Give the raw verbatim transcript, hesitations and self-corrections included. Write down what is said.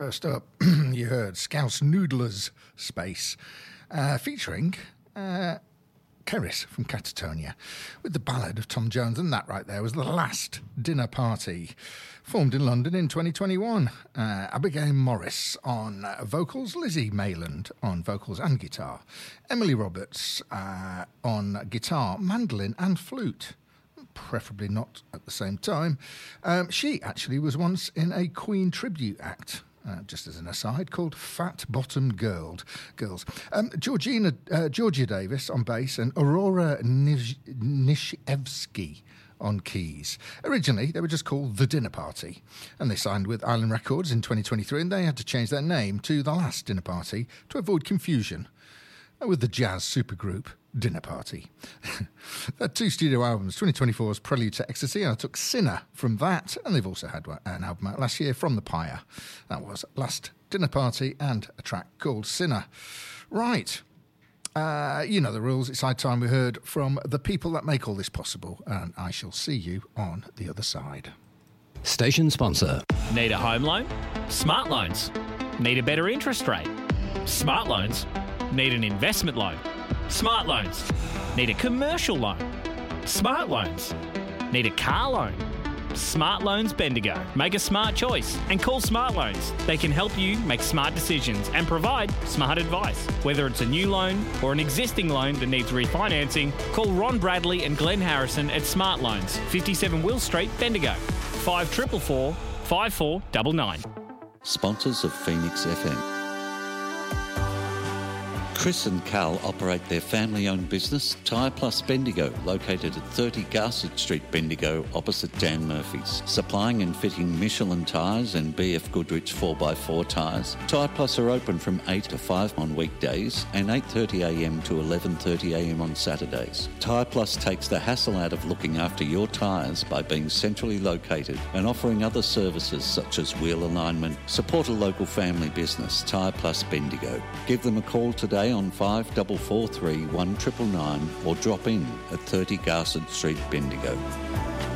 First up, you heard Scouse Noodler's Space, uh, featuring uh, Keris from Catatonia, with the ballad of Tom Jones, and that right there was The Last Dinner Party, formed in London in twenty twenty-one. Uh, Abigail Morris on uh, vocals, Lizzie Mayland on vocals and guitar, Emily Roberts uh, on guitar, mandolin and flute. Preferably not at the same time. Um, she actually was once in a Queen tribute act, uh, just as an aside, called Fat Bottom Girl, Girls. Um, Georgina, uh, Georgia Davis on bass and Aurora Nish- Nishevsky on keys. Originally, they were just called The Dinner Party, and they signed with Island Records in twenty twenty-three, and they had to change their name to The Last Dinner Party to avoid confusion with the jazz supergroup Dinner Party. They had two studio albums, twenty twenty-four's Prelude to Ecstasy, and I took Sinner from that, and they've also had an album out last year from The Pyre. That was Last Dinner Party and a track called Sinner. Right. Uh, you know the rules. It's high time we heard from the people that make all this possible, and I shall see you on the other side. Station sponsor. Need a home loan? Smart Loans. Need a better interest rate? Smart Loans. Need an investment loan? Smart Loans. Need a commercial loan? Smart Loans. Need a car loan? Smart Loans Bendigo. Make a smart choice and call Smart Loans. They can help you make smart decisions and provide smart advice. Whether it's a new loan or an existing loan that needs refinancing, call Ron Bradley and Glenn Harrison at Smart Loans, fifty-seven Will Street, Bendigo. five four four four, five four nine nine. Sponsors of Phoenix F M. Chris and Carl operate their family-owned business, Tyre Plus Bendigo, located at thirty Garsett Street, Bendigo, opposite Dan Murphy's. Supplying and fitting Michelin tyres and B F Goodrich four by four tyres. Tyre Plus are open from eight to five on weekdays and eight thirty a m to eleven thirty a m on Saturdays. Tyre Plus takes the hassle out of looking after your tyres by being centrally located and offering other services such as wheel alignment. Support a local family business, Tyre Plus Bendigo. Give them a call today on five four four three, one nine nine nine or drop in at thirty Garsett Street, Bendigo.